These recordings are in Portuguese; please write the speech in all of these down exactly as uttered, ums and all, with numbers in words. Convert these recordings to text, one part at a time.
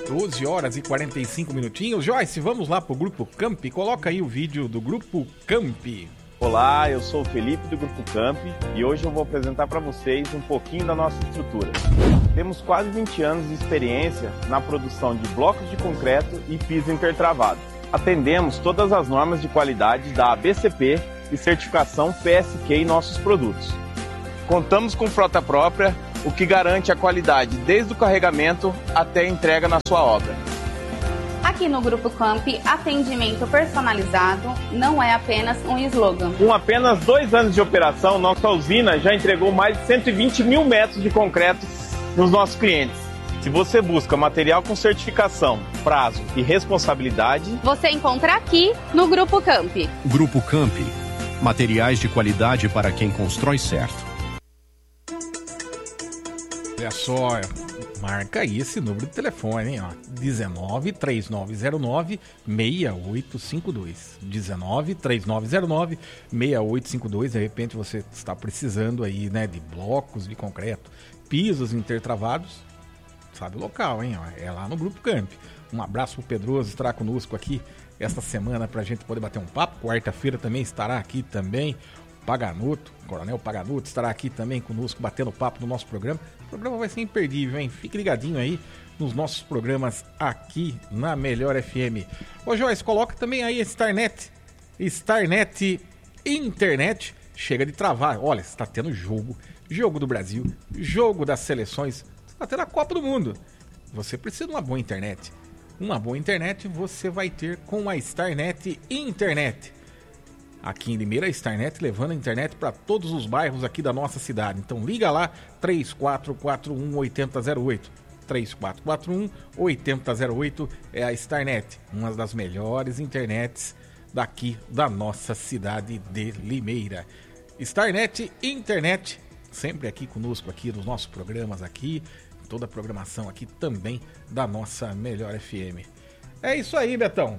doze horas e quarenta e cinco minutinhos. Joyce, vamos lá pro Grupo Camp. Coloca aí o vídeo do Grupo Camp. Olá, eu sou o Felipe do Grupo Camp e hoje eu vou apresentar para vocês um pouquinho da nossa estrutura. Temos quase vinte anos de experiência na produção de blocos de concreto e piso intertravado. Atendemos todas as normas de qualidade da A B C P e certificação P S Q em nossos produtos. Contamos com frota própria, o que garante a qualidade desde o carregamento até a entrega na sua obra. Aqui no Grupo Camp, atendimento personalizado não é apenas um slogan. Com apenas dois anos de operação, nossa usina já entregou mais de cento e vinte mil metros de concreto nos nossos clientes. Se você busca material com certificação, prazo e responsabilidade, você encontra aqui no Grupo Camp. Grupo Camp. Materiais de qualidade para quem constrói certo. Olha só, marca aí esse número de telefone, hein? Ó, dezenove, três nove zero nove, seis oito cinco dois. dezenove, três nove zero nove, seis oito cinco dois. De repente você está precisando aí, né, de blocos de concreto, pisos intertravados, sabe o local, hein? Ó, é lá no Grupo Camp. Um abraço pro Pedroso, estará conosco aqui esta semana pra gente poder bater um papo. Quarta-feira também estará aqui também. Paganuto, Coronel Paganuto estará aqui também conosco, batendo papo no nosso programa. O programa vai ser imperdível, hein? Fique ligadinho aí nos nossos programas aqui na Melhor F M. Ô Joyce, coloca também aí a Starnet. Starnet Internet. Chega de travar. Olha, está tendo jogo. Jogo do Brasil. Jogo das seleções. Está tendo a Copa do Mundo. Você precisa de uma boa internet. Uma boa internet você vai ter com a Starnet Internet. Aqui em Limeira, a Starnet levando a internet para todos os bairros aqui da nossa cidade. Então liga lá, três quatro quatro um, oito zero zero oito. três quatro quatro um, oito zero zero oito é a Starnet, uma das melhores internets daqui da nossa cidade de Limeira. Starnet Internet, sempre aqui conosco, aqui nos nossos programas aqui, toda a programação aqui também da nossa Melhor F M. É isso aí, Betão.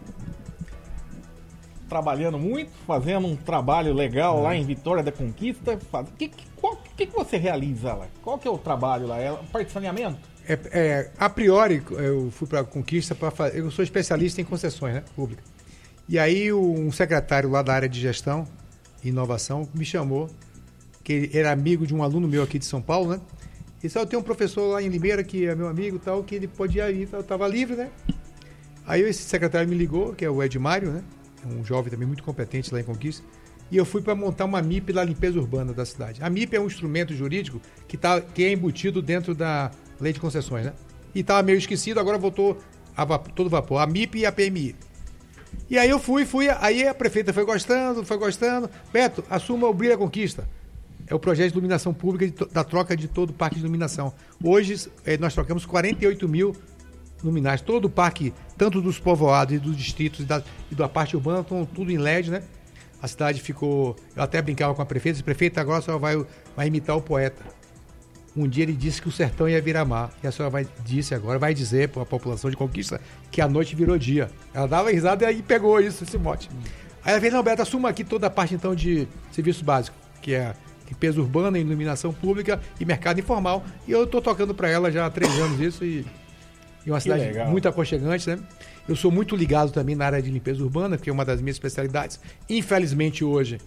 Trabalhando muito, fazendo um trabalho legal lá em Vitória da Conquista. O que, que, que, que você realiza lá? Qual que é o trabalho lá? É parte de saneamento? É, é, a priori, eu fui para a Conquista para fazer. Eu sou especialista em concessões, né, públicas. E aí um secretário lá da área de gestão e inovação me chamou, que ele era amigo de um aluno meu aqui de São Paulo, né? E disse, eu tenho um professor lá em Limeira que é meu amigo tal, que ele podia ir, eu estava livre, né? Aí esse secretário me ligou, que é o Edmário, né? Um jovem também muito competente lá em Conquista, e eu fui para montar uma M I P da limpeza urbana da cidade. A M I P é um instrumento jurídico que, tá, que é embutido dentro da lei de concessões, né? E estava meio esquecido, agora voltou a vapor, todo vapor, a M I P e a P M I. E aí eu fui, fui, aí a prefeita foi gostando, foi gostando, Beto, assuma o Brilha Conquista. É o projeto de iluminação pública de, da troca de todo o parque de iluminação. Hoje eh, nós trocamos quarenta e oito mil luminários, todo o parque, tanto dos povoados e dos distritos e da, e da parte urbana, estão tudo em L E D, né? A cidade ficou... Eu até brincava com a prefeita, disse, prefeita, agora a senhora vai, vai imitar o poeta. Um dia ele disse que o sertão ia virar mar, e a senhora vai, disse agora, vai dizer para a população de Conquista que a noite virou dia. Ela dava risada e aí pegou isso, esse mote. Aí ela fez, não, Beto, assuma aqui toda a parte então de serviço básico, que é limpeza urbana, iluminação pública e mercado informal. E eu estou tocando para ela já há três anos isso e... E uma cidade muito aconchegante, né? Eu sou muito ligado também na área de limpeza urbana, que é uma das minhas especialidades. Infelizmente, hoje,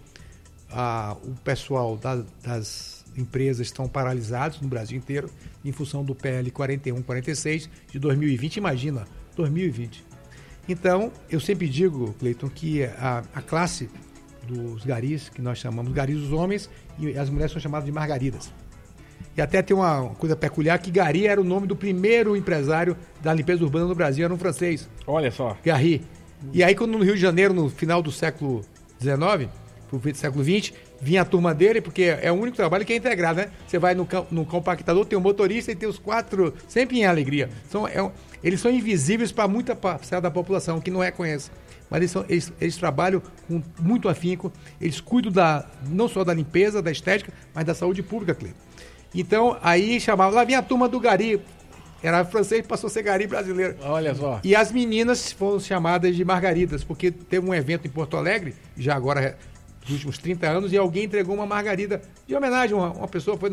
a, o pessoal da, das empresas estão paralisados no Brasil inteiro em função do P L quarenta e um quarenta e seis de dois mil e vinte. Imagina, dois mil e vinte. Então, eu sempre digo, Cleiton, que a, a classe dos garis, que nós chamamos garis os homens, e as mulheres são chamadas de margaridas. E até tem uma coisa peculiar, que Gari era o nome do primeiro empresário da limpeza urbana no Brasil, era um francês. Olha só. Gari. E aí, quando no Rio de Janeiro, no final do século dezenove, pro século vinte, vinha a turma dele, porque é o único trabalho que é integrado, né? Você vai no, no compactador, tem o motorista e tem os quatro, sempre em alegria. São, é, eles são invisíveis para muita parcela da população que não reconhece. Mas eles, são, eles, eles trabalham com muito afinco, eles cuidam da, não só da limpeza, da estética, mas da saúde pública, Cleiton. Então, aí chamava, lá vinha a turma do Gari. Era francês, passou a ser Gari brasileiro. Olha só. E as meninas foram chamadas de margaridas, porque teve um evento em Porto Alegre, já agora, nos últimos trinta anos, e alguém entregou uma margarida de homenagem. Uma, uma pessoa foi no,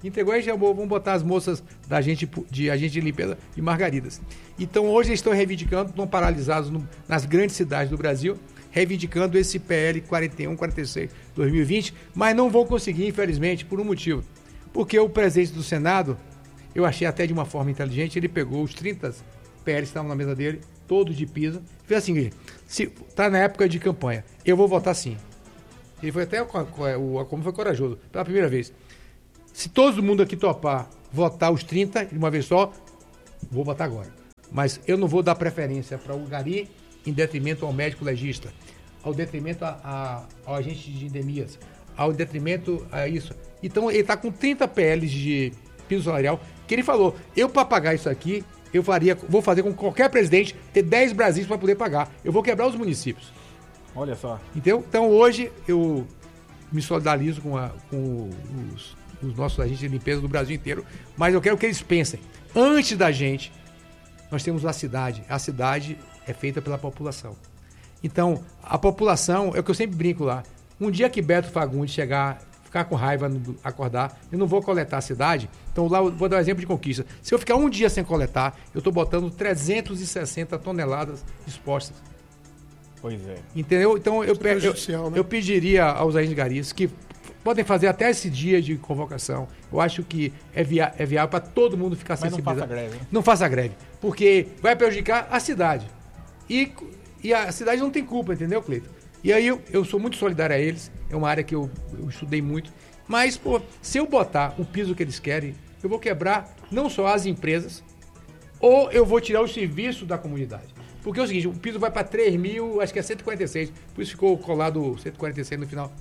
Entregou e chamou, vamos botar as moças da agente, de agente de limpeza e margaridas. Então hoje eles estão reivindicando, estão paralisados no, nas grandes cidades do Brasil, reivindicando esse P L quarenta e um, quarenta e seis, dois mil e vinte, mas não vão conseguir, infelizmente, por um motivo. Porque o presidente do Senado, eu achei até de uma forma inteligente, ele pegou os trinta P Ls que estavam na mesa dele, todos de piso, e fez assim, se está na época de campanha, eu vou votar sim. Ele foi até, o Acom foi corajoso, pela primeira vez. Se todo mundo aqui topar votar os trinta de uma vez só, vou votar agora. Mas eu não vou dar preferência para o Gari em detrimento ao médico legista, ao detrimento a, a, ao agente de endemias, ao detrimento a isso. Então ele está com trinta P Ls de piso salarial, que ele falou, eu para pagar isso aqui, eu faria, vou fazer com que qualquer presidente ter dez Brasis para poder pagar. Eu vou quebrar os municípios. Olha só. Entendeu? Então hoje eu me solidarizo com, a, com os, os nossos agentes de limpeza do Brasil inteiro, mas eu quero que eles pensem, antes da gente, nós temos a cidade. A cidade é feita pela população. Então, a população, é o que eu sempre brinco lá, um dia que Beto Fagundes chegar, ficar com raiva, acordar, eu não vou coletar a cidade, então lá eu vou dar um exemplo de conquista. Se eu ficar um dia sem coletar, eu estou botando trezentas e sessenta toneladas expostas. Pois é. Entendeu? Então eu, eu, eu, né? eu pediria aos agentes garis que podem fazer até esse dia de convocação. Eu acho que é, via, é viável para todo mundo ficar sensibilizado. Mas não faça greve. Hein? Não faça greve, porque vai prejudicar a cidade. E, e a cidade não tem culpa, entendeu, Cleiton? E aí eu, eu sou muito solidário a eles, é uma área que eu, eu estudei muito. Mas, pô, se eu botar o piso que eles querem, eu vou quebrar não só as empresas, ou eu vou tirar o serviço da comunidade. Porque é o seguinte, o piso vai para três mil, acho que é cento e quarenta e seis, por isso ficou colado cento e quarenta e seis no final.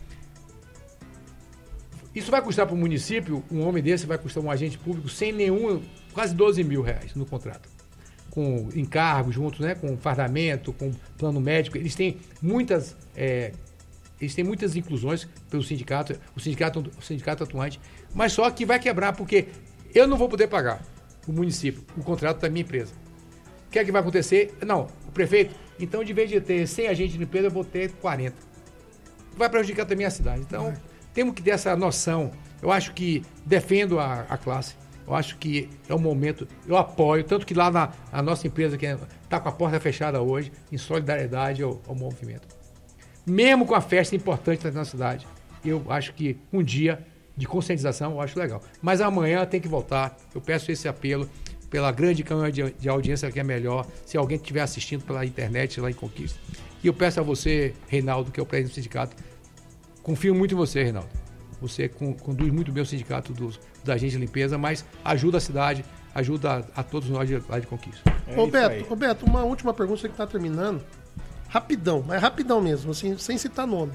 Isso vai custar para o município, um homem desse vai custar um agente público sem nenhum, quase doze mil reais no contrato. Com encargos juntos, né? Com fardamento, com plano médico. Eles têm muitas, é, eles têm muitas inclusões pelo sindicato, o sindicato, o sindicato atuante, mas só que vai quebrar porque eu não vou poder pagar o município, o contrato da minha empresa. O que é que vai acontecer? Não, o prefeito, então de vez de ter cem agentes de limpeza, eu vou ter quarenta. Vai prejudicar também a cidade. Então, é. temos que ter essa noção. Eu acho que defendo a, a classe. Eu acho que é o momento, eu apoio, tanto que lá na a nossa empresa, que está com a porta fechada hoje, em solidariedade ao, ao movimento. Mesmo com a festa importante na cidade, eu acho que um dia de conscientização eu acho legal. Mas amanhã tem que voltar. Eu peço esse apelo pela grande câmara de, de audiência que é melhor, se alguém estiver assistindo pela internet lá em Conquista. E eu peço a você, Reinaldo, que é o presidente do sindicato, confio muito em você, Reinaldo. Você conduz muito bem o sindicato dos, dos agentes de limpeza, mas ajuda a cidade, ajuda a, a todos nós de, lá de Conquista. É ô, Beto, ô Beto, uma última pergunta, você que está terminando. Rapidão, mas rapidão mesmo, assim, sem citar nome.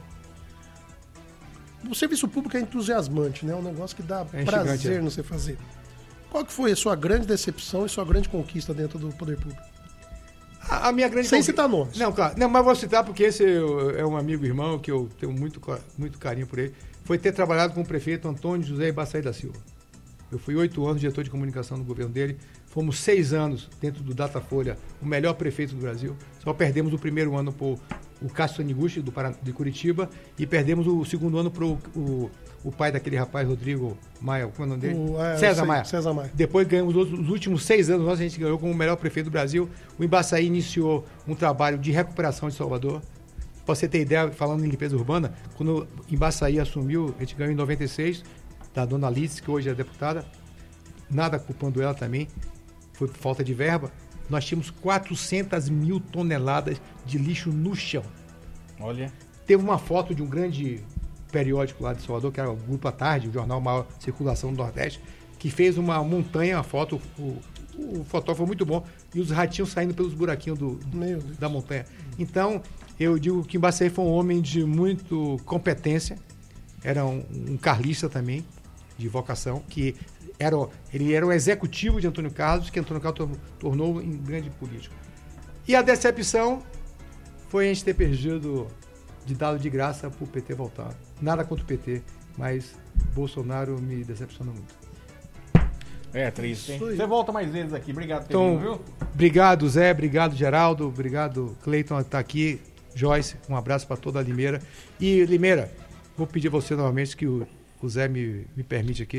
O serviço público é entusiasmante, né? É um negócio que dá é prazer gigante, é. no você fazer. Qual que foi a sua grande decepção e sua grande conquista dentro do poder público? A, a minha grande Sem conquista... citar nomes. Não, claro. Não, mas vou citar porque esse é um amigo irmão que eu tenho muito, muito carinho por ele. Foi ter trabalhado com o prefeito Antônio José Ibaçaí da Silva. Eu fui oito anos diretor de comunicação no governo dele. Fomos seis anos dentro do Datafolha, o melhor prefeito do Brasil. Só perdemos o primeiro ano para o Cássio Taniguchi, do Paraná, de Curitiba, e perdemos o segundo ano para o, o pai daquele rapaz, Rodrigo Maia, como é o nome dele? O, é, César sei, Maia. César Maia. Depois ganhamos os, os últimos seis anos, nós, a gente ganhou como o melhor prefeito do Brasil. O Ibaçaí iniciou um trabalho de recuperação de Salvador. Para você ter ideia, falando em limpeza urbana, quando o Ibaçaí assumiu, a gente ganhou em noventa e seis, da dona Alice, que hoje é deputada, nada culpando ela também, foi por falta de verba. Nós tínhamos quatrocentas mil toneladas de lixo no chão. Olha. Teve uma foto de um grande periódico lá de Salvador, que era o Grupo à Tarde, o jornal maior circulação do Nordeste, que fez uma montanha, uma foto, o, o fotógrafo foi muito bom, e os ratinhos saindo pelos buraquinhos do, do, da montanha. Então, eu digo que Ibaçaí foi um homem de muito competência, era um, um carlista também, de vocação, que era, ele era o executivo de Antônio Carlos, que Antônio Carlos tornou em grande político. E a decepção foi a gente ter perdido de dado de graça para o P T voltar. Nada contra o P T, mas Bolsonaro me decepciona muito. É triste, hein? Você volta mais vezes aqui. Obrigado, então, viu? Obrigado, Zé. Obrigado, Geraldo. Obrigado, Cleiton, está aqui. Joyce, um abraço para toda a Limeira. E, Limeira, vou pedir a você novamente que o, o Zé me, me permite aqui.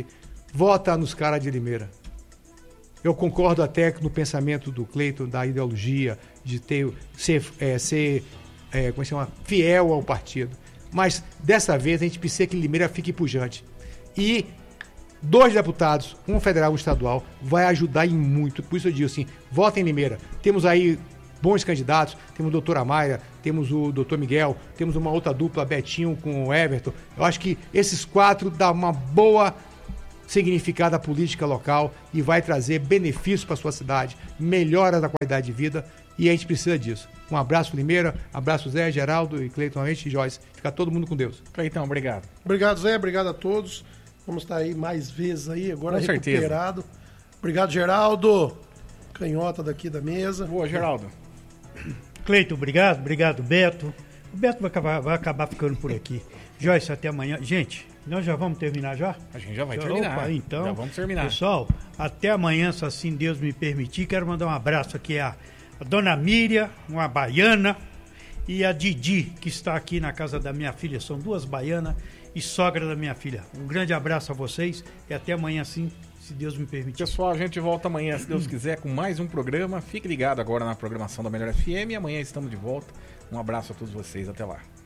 vota nos caras de Limeira. Eu concordo até no pensamento do Cleiton, da ideologia, de ter, ser, é, ser é, como se chama, fiel ao partido. Mas, dessa vez, a gente precisa que Limeira fique pujante. E dois deputados, um federal e um estadual, vai ajudar em muito. Por isso eu digo assim, votem em Limeira. Temos aí bons candidatos, temos o doutor Amaia, temos o doutor Miguel, temos uma outra dupla, Betinho com o Everton. Eu acho que esses quatro dão uma boa significado à política local e vai trazer benefícios para a sua cidade, melhora da qualidade de vida, e a gente precisa disso. Um abraço, Limeira, abraço, Zé, Geraldo e Cleiton e Joyce. Fica todo mundo com Deus. Cleitão, obrigado. Obrigado, Zé, obrigado a todos. Vamos estar aí mais vezes aí, agora com recuperado. Certeza. Obrigado, Geraldo. Canhota daqui da mesa. Boa, Geraldo. Cleiton, obrigado. Obrigado, Beto. O Beto vai acabar, vai acabar ficando por aqui. Joyce, até amanhã. Gente, nós já vamos terminar já? A gente já vai já, terminar. Opa, então, já vamos terminar. Pessoal, até amanhã, se assim Deus me permitir. Quero mandar um abraço aqui a, a Dona Miriam, uma baiana, e a Didi, que está aqui na casa da minha filha. São duas baianas e sogra da minha filha. Um grande abraço a vocês e até amanhã, sim, se Deus me permitir. Pessoal, a gente volta amanhã, se Deus quiser, com mais um programa. Fique ligado agora na programação da Melhor F M. Amanhã estamos de volta. Um abraço a todos vocês. Até lá.